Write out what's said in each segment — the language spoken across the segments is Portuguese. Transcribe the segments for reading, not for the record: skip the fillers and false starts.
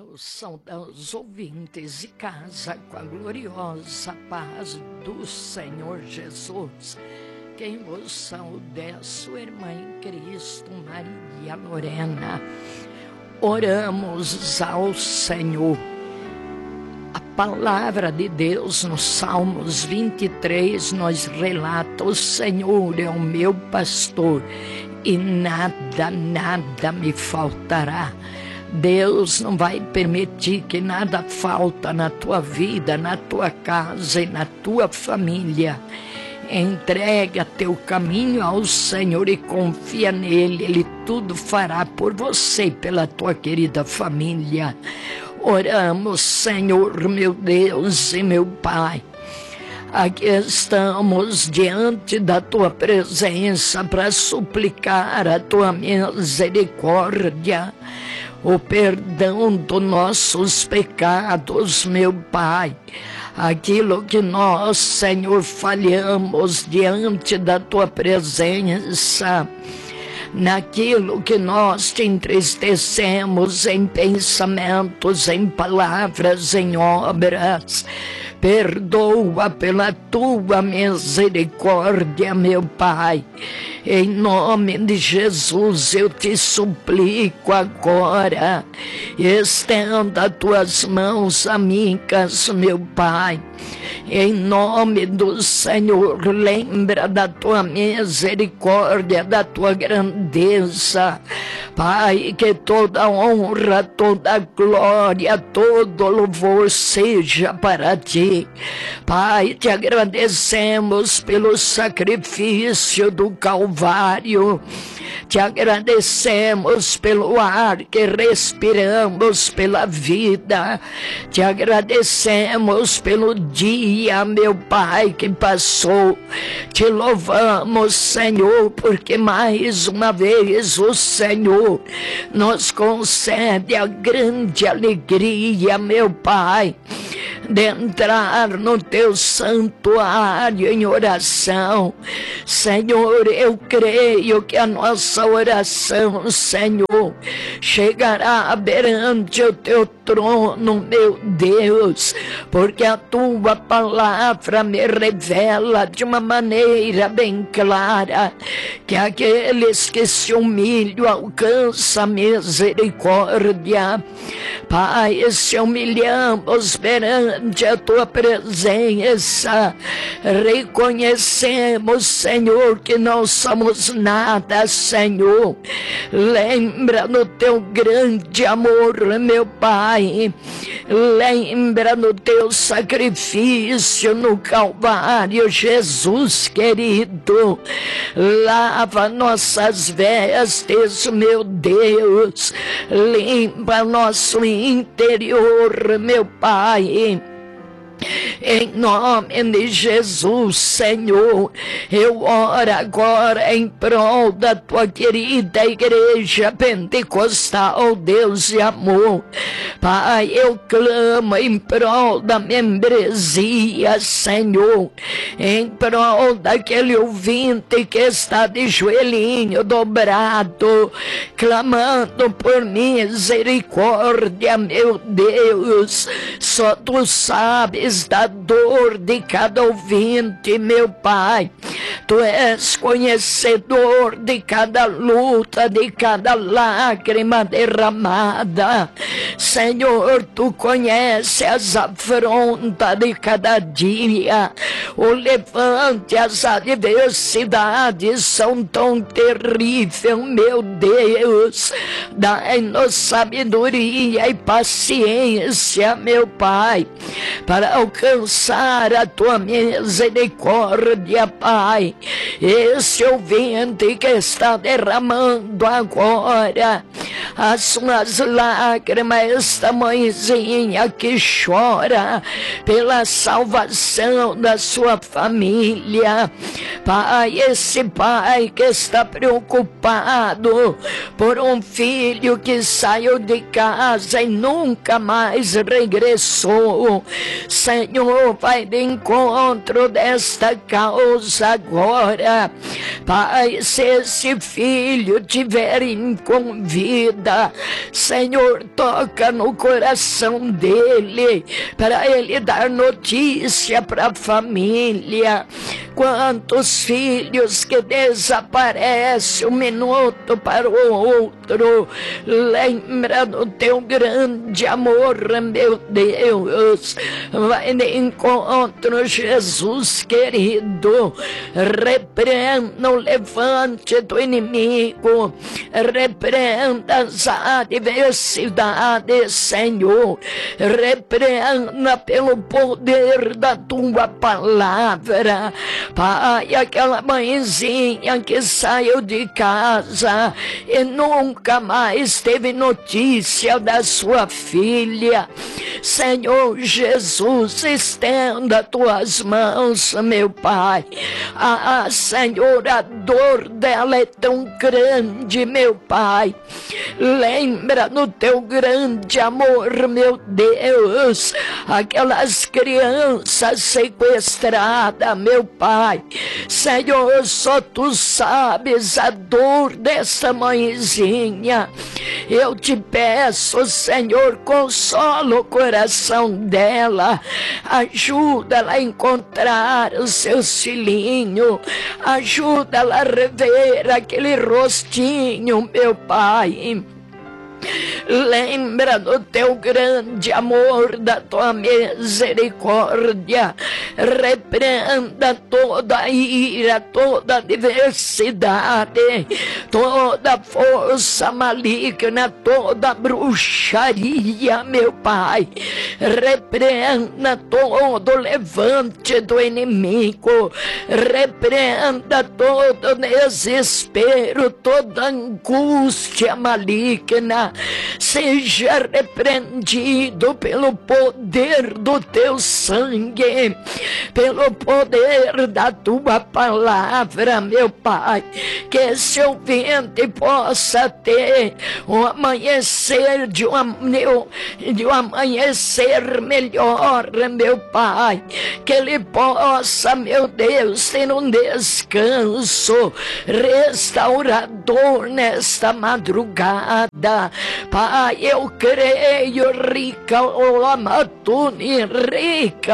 saudar os ouvintes de casa com a gloriosa paz do Senhor Jesus. Quem vos saúda é a sua irmã em Cristo, Maria Lorena. Oramos ao Senhor. A palavra de Deus nos Salmos 23 nos relata: o Senhor é o meu pastor e nada me faltará. Deus não vai permitir que nada falta na tua vida, na tua casa e na tua família. Entrega teu caminho ao Senhor e confia nele. Ele tudo fará por você e pela tua querida família. Oramos, Senhor, meu Deus e meu Pai. Aqui estamos diante da tua presença para suplicar a tua misericórdia, o perdão dos nossos pecados, meu Pai. Aquilo que nós, Senhor, falhamos diante da tua presença, naquilo que nós te entristecemos em pensamentos, em palavras, em obras. Perdoa pela tua misericórdia, meu Pai. Em nome de Jesus eu te suplico agora, estenda as tuas mãos amigas, meu Pai. Em nome do Senhor, lembra da tua misericórdia, da tua grandeza. Pai, que toda honra, toda glória, todo louvor seja para ti. Pai, te agradecemos pelo sacrifício do Calvário. Te agradecemos pelo ar que respiramos, pela vida. Te agradecemos pelo dia, meu Pai, que passou. Te louvamos, Senhor, porque mais uma vez o Senhor nos concede a grande alegria, meu Pai, de entrar no teu santuário em oração. Senhor, eu creio que a nossa oração, Senhor, chegará perante o teu trono, meu Deus, porque a tua palavra me revela de uma maneira bem clara que aqueles que se humilham alcançam misericórdia. Pai, se humilhamos perante a tua presença, reconhecemos, Senhor, que não somos nada, Senhor. Lembra no teu grande amor, meu Pai. Lembra no teu sacrifício no Calvário, Jesus querido. Lava nossas vestes, meu Deus. Limpa nosso interior, meu Pai. Em nome de Jesus, Senhor, eu oro agora em prol da tua querida igreja pentecostal, Deus de amor. Pai, eu clamo em prol da membresia, Senhor, em prol daquele ouvinte que está de joelhinho dobrado, clamando por misericórdia, meu Deus. Só tu sabes da dor de cada ouvinte, meu Pai. Tu és conhecedor de cada luta, de cada lágrima derramada. Senhor, tu conheces as afrontas de cada dia. O levante, as adversidades são tão terríveis, meu Deus. Dai-nos sabedoria e paciência, meu Pai, para alcançar a tua misericórdia, Pai. Esse ouvinte que está derramando agora as suas lágrimas, esta mãezinha que chora pela salvação da sua família, Pai, esse pai que está preocupado por um filho que saiu de casa e nunca mais regressou. Senhor, vai de encontro desta causa agora. Pai, se esse filho tiver com vida, Senhor, toca no coração dele, para ele dar notícia para a família. Quantos filhos que desaparecem um minuto para o outro, lembra do teu grande amor, meu Deus. Vai de encontro, Jesus querido. Repreenda o levante do inimigo, repreenda as adversidades, Senhor. Repreenda pelo poder da tua palavra. Pai, aquela mãezinha que saiu de casa e nunca mais teve notícia da sua filha, Senhor Jesus, estenda tuas mãos, meu Pai. Senhor, a dor dela é tão grande, meu Pai. Lembra no teu grande amor, meu Deus, aquelas crianças sequestradas, meu Pai. Senhor, só tu sabes a dor dessa mãezinha. Eu te peço, Senhor, consola o coração dela, ajuda ela a encontrar o seu filhinho, ajuda ela a rever aquele rostinho, meu Pai. Lembra do teu grande amor, da tua misericórdia. Repreenda toda a ira, toda a adversidade, toda a força maligna, toda a bruxaria, meu Pai. Repreenda todo o levante do inimigo. Repreenda todo desespero, toda angústia maligna. Seja repreendido pelo poder do teu sangue, pelo poder da tua palavra, meu Pai. Que esse ouvinte possa ter um amanhecer de um amanhecer melhor, meu Pai. Que ele possa, meu Deus, ter um descanso restaurador nesta madrugada. Pai, eu creio, rica olamatuni, rica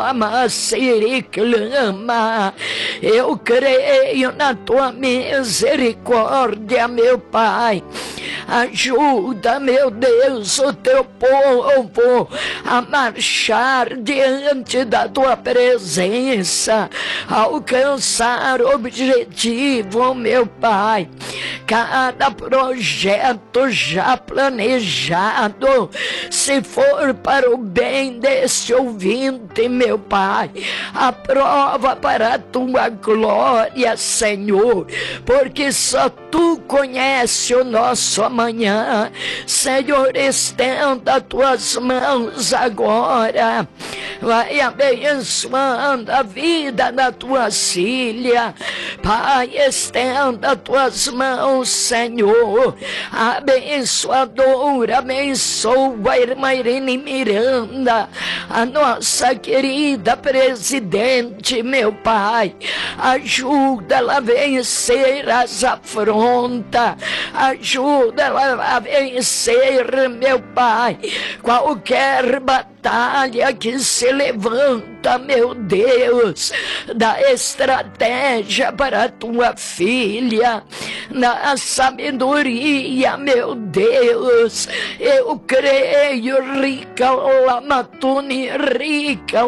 olamasiriclama. Eu creio na tua misericórdia, meu Pai. Ajuda, meu Deus, o teu povo a marchar diante da tua presença, alcançar o objetivo, meu Pai. Cada projeto já planejado, se for para o bem desse ouvinte, meu Pai, aprova para a tua glória, Senhor, porque só tu conheces o nosso amanhã. Senhor, estenda tuas mãos agora, vai abençoando a vida da tua filha. Pai, estenda tuas mãos, Senhor, abençoadora, abençoa a irmã Irene Miranda, a nossa querida presidente, meu Pai. Ajuda ela a vencer as afrontas, ajuda ela a vencer, meu Pai, qualquer batalha que se levanta, meu Deus. Dá estratégia para a tua filha, na sabedoria, meu Deus. Eu creio, rica lamatuni, rica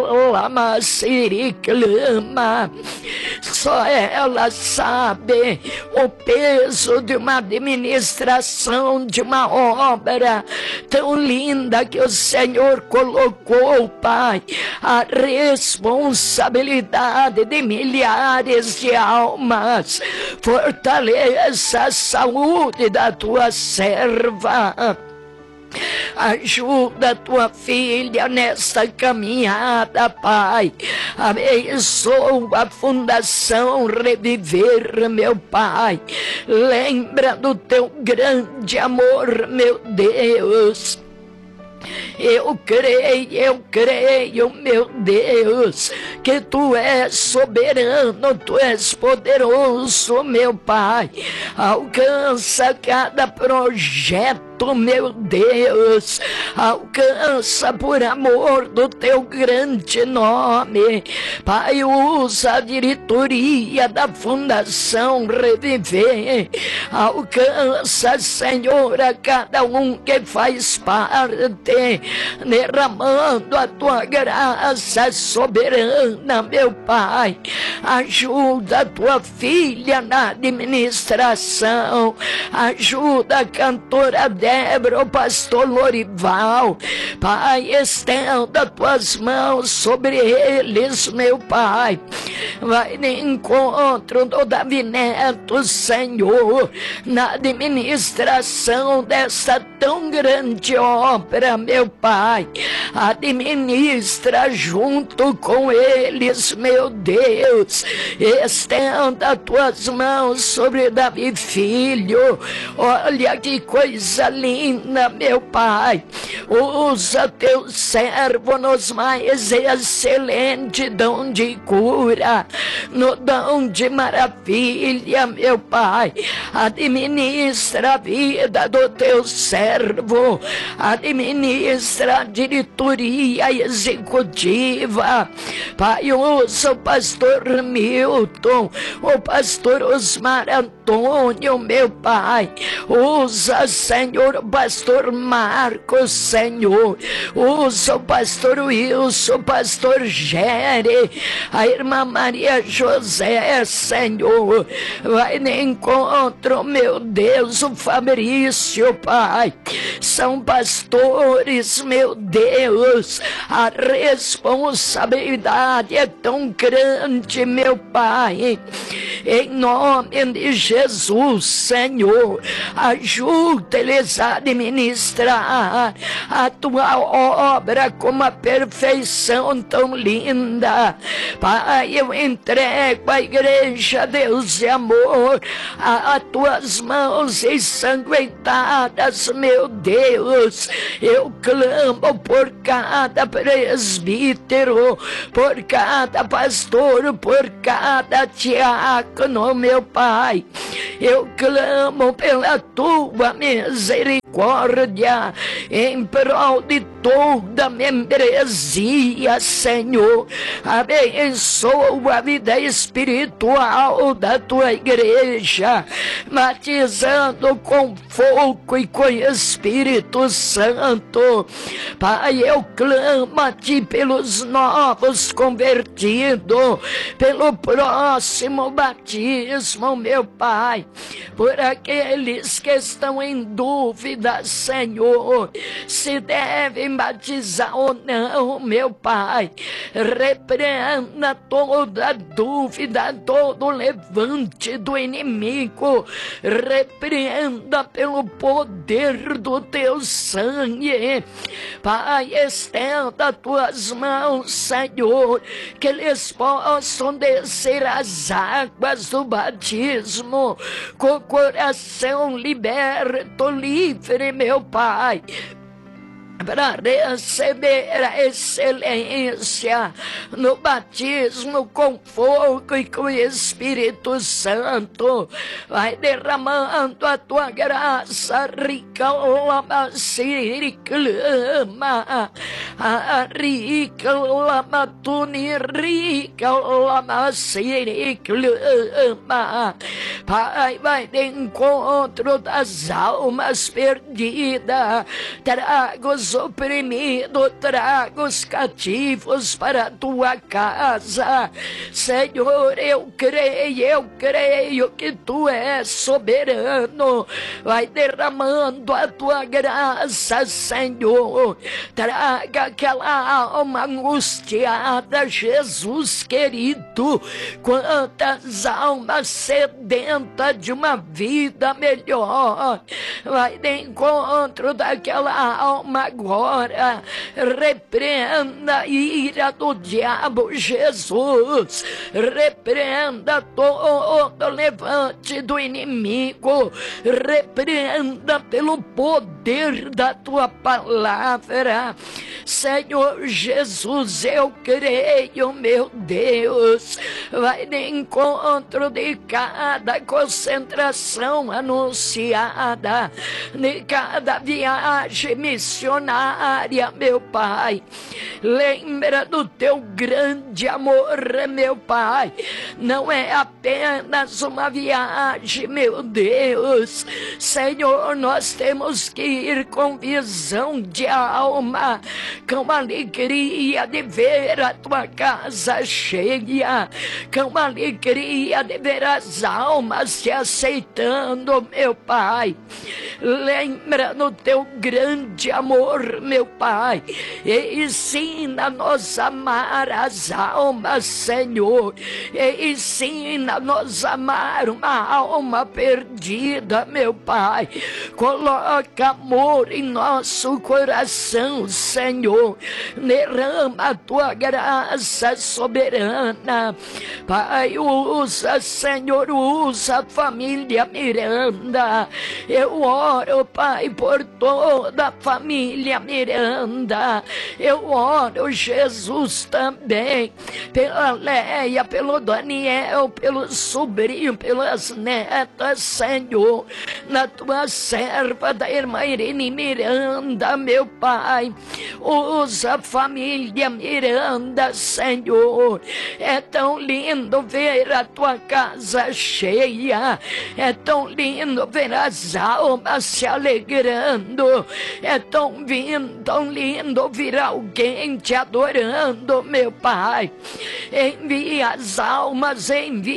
lamasiriclama. Só ela sabe o peso de uma administração, de uma obra tão linda que o Senhor colocou, Pai. A responsabilidade de milhares de almas. Fortaleça a saúde da tua serva. Ajuda a tua filha nesta caminhada, Pai. Abençoa a Fundação Reviver, meu Pai. Lembra do teu grande amor, meu Deus. Eu creio, meu Deus, que Tu és soberano, Tu és poderoso, meu Pai. Alcança cada projeto, meu Deus, alcança por amor do Teu grande nome. Pai, usa a diretoria da Fundação Reviver, alcança, Senhor, a cada um que faz parte, derramando a Tua graça soberana, meu Pai. Ajuda a Tua filha na administração, ajuda a cantora Débora, o pastor Lorival. Pai, estenda Tuas mãos sobre eles, meu Pai. Vai de encontro do Davi Neto, Senhor, na administração dessa tão grande obra, meu Pai. Administra junto com eles, meu Deus. Estenda Tuas mãos sobre Davi Filho. Olha que coisa linda, meu Pai. Usa Teu servo nos mais excelentes dom de cura, no dom de maravilha, meu Pai. Administra a vida do Teu servo, administra a diretoria executiva. Pai, usa o pastor Milton, o pastor Osmar Antônio, meu Pai. Usa, Senhor, o pastor Marcos, Senhor. Usa o pastor Wilson, o pastor Gere, a irmã Maria José, Senhor. Vai de encontro, meu Deus, o Fabrício, Pai. São pastores, meu Deus. A responsabilidade é tão grande, meu Pai. Em nome de Jesus, Senhor, ajuda eles a administrar a Tua obra com uma perfeição tão linda. Pai, eu entrego a igreja, Deus de amor, a Tuas mãos ensanguentadas, meu Deus. Eu clamo por cada presbítero, por cada pastor, por cada diácono, meu Pai. Eu clamo pela Tua misericórdia em prol de toda a membresia, Senhor. Abençoa a vida espiritual da Tua igreja, batizando com fogo e com Espírito Santo. Pai, eu clamo a Ti pelos novos convertidos, pelo próximo batismo, meu Pai, por aqueles que estão em dúvida, Senhor, se devem batizar ou não, meu Pai. Repreenda toda dúvida, todo levante do inimigo. Repreenda pelo poder do Teu sangue. Pai, estenda Tuas mãos, Senhor, que eles possam descer as águas do batismo com o coração liberto, livre, meu Pai, para receber a excelência no batismo com fogo e com Espírito Santo. Vai derramando a Tua graça rica, lama siriclama, rica lama tuni, rica lama siriclama. Pai, vai de encontro das almas perdidas, traga os oprimidos, traga os cativos para a Tua casa. Senhor, eu creio que Tu és soberano. Vai derramando a Tua graça, Senhor. Traga aquela alma angustiada, Jesus querido. Quantas almas sedentas de uma vida melhor. Vai de encontro daquela alma agora. Repreenda a ira do diabo, Jesus. Repreenda todo levante do inimigo. Repreenda pelo poder da tua palavra. Senhor Jesus, eu creio, meu Deus. Vai de encontro de cada concentração anunciada, de cada viagem missionária, meu Pai. Lembra do teu grande amor, meu Pai. Não é apenas uma viagem, meu Deus. Senhor, nós temos que ir com visão de alma, com alegria de ver a tua casa cheia, com alegria de ver as almas te aceitando, meu Pai. Lembra no teu grande amor, meu Pai, e ensina-nos a amar as almas, Senhor, e ensina-nos a amar uma alma perdida, meu Pai. Coloca amor em nosso coração, Senhor. Derrama a tua graça soberana. Pai, usa, Senhor, usa a família Miranda. Eu oro, Pai, por toda a família Miranda. Eu oro, Jesus, também pela Leia, pelo Daniel, pelo sobrinho, pelas netas, Senhor, na tua serva da irmã Irene Miranda, meu Pai. Usa a família Miranda, Senhor. É tão lindo ver a tua casa cheia. É tão lindo ver as almas se alegrando. É tão lindo ouvir alguém te adorando, meu Pai. Envia as almas,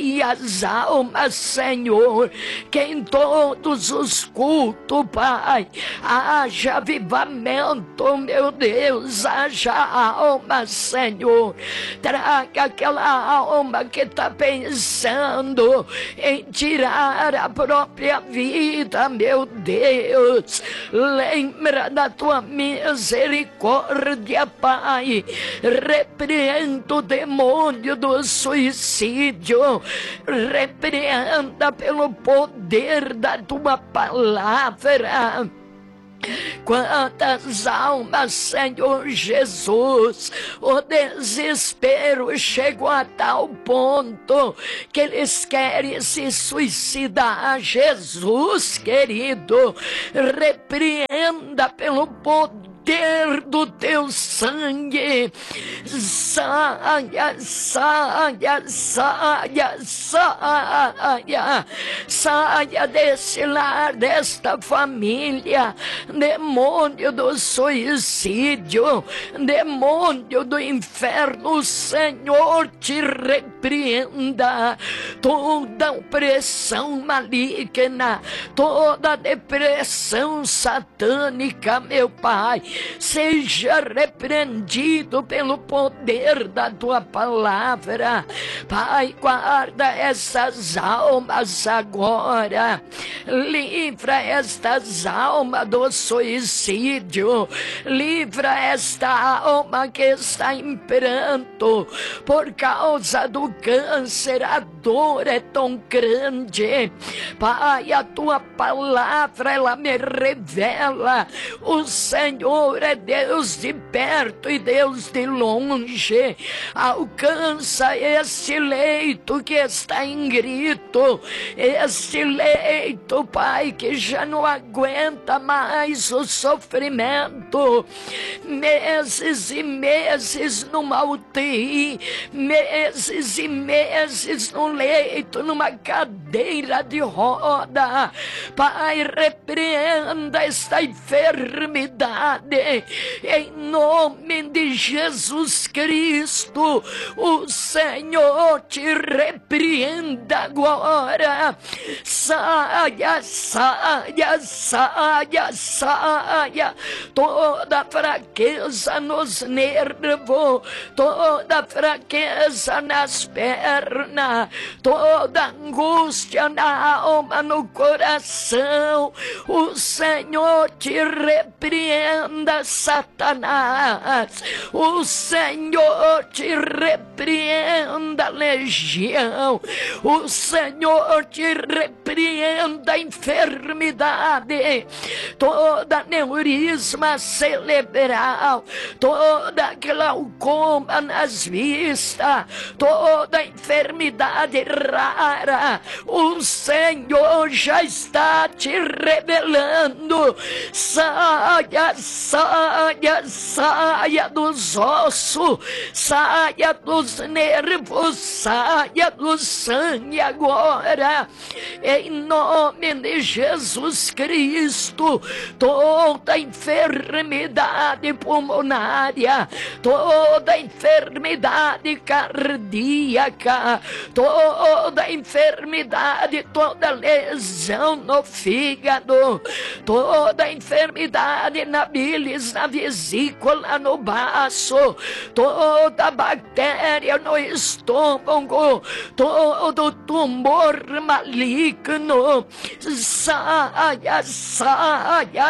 Senhor. Que em todos os cultos, Pai, haja avivamento, meu Deus. Haja alma, Senhor. Traga aquela alma que está pensando em tirar a própria vida, meu Deus. Lembra da tua misericórdia, Pai. Repreenda o demônio do suicídio. Repreenda pelo poder da tua palavra. Quantas almas, Senhor Jesus, o desespero chegou a tal ponto que eles querem se suicidar. Jesus querido, repreenda pelo poder do teu sangue. Saia, saia, saia, saia, saia desse lar, desta família. Demônio do suicídio, demônio do inferno, Senhor, te repreenda. Toda opressão maligna, toda depressão satânica, meu Pai, seja repreendido pelo poder da tua palavra. Pai, guarda essas almas agora. Livra estas almas do suicídio. Livra esta alma que está em pranto por causa do câncer. A dor é tão grande. Pai, a tua palavra, ela me revela: o Senhor é Deus de perto e Deus de longe. Alcança este leito que está em grito, este leito, Pai, que já não aguenta mais o sofrimento. Meses e meses numa UTI, meses e meses num leito, numa cadeira de roda. Pai, repreenda esta enfermidade em nome de Jesus Cristo. O Senhor te repreenda agora. Saia, saia, saia, saia toda fraqueza nos nervos, toda fraqueza nas pernas, toda angústia na alma, no coração. O Senhor te repreenda, Satanás. O Senhor te repreenda, legião. O Senhor te repreenda, enfermidade, toda neurisma cerebral, toda glaucoma nas vistas, toda enfermidade rara. O Senhor já está te revelando. Saia, saia, saia dos ossos, saia dos nervos, saia do sangue agora, em nome de Jesus Cristo. Toda enfermidade pulmonária, toda enfermidade cardíaca, toda enfermidade, toda lesão no fígado, toda enfermidade na bilis, na vesícula, no baço, toda bactéria no estômago, todo tumor maligno, saia, saia,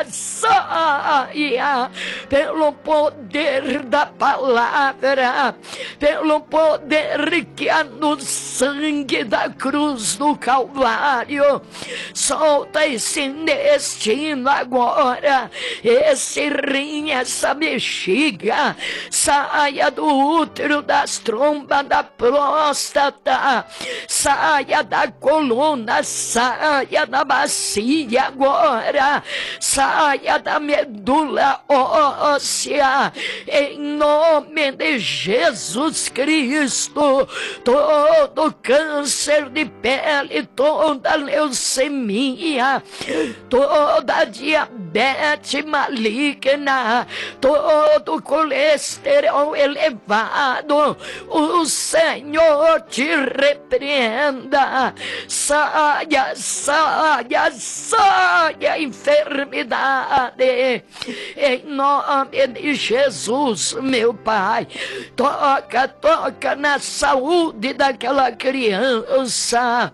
saia, pelo poder da palavra, pelo poder que há no sangue da cruz do Calvário. Solta esse intestino agora, esse rim, essa bexiga, saia do útero, das trombas, da próstata, saia da coluna, saia da bacia agora, saia da medula óssea, em nome de Jesus Cristo. Todo câncer de pele, toda leucemia, toda diabetes maligna, todo colesterol elevado, o Senhor te repreenda. Saia, saia, saia, enfermidade, em nome de Jesus, meu Pai. Toca, toca na saúde daquela criança.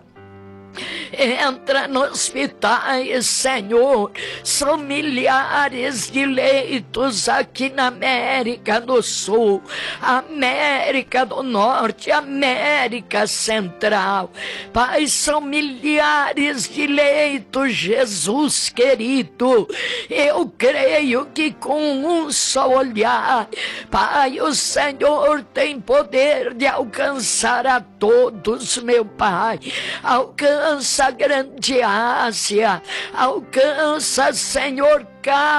Entra nos hospitais, Senhor. São milhares de leitos aqui na América do Sul, América do Norte, América Central. Pai, são milhares de leitos, Jesus querido. Eu creio que com um só olhar, Pai, o Senhor tem poder de alcançar a todos, meu Pai. Alcança a grande Ásia, alcança, Senhor,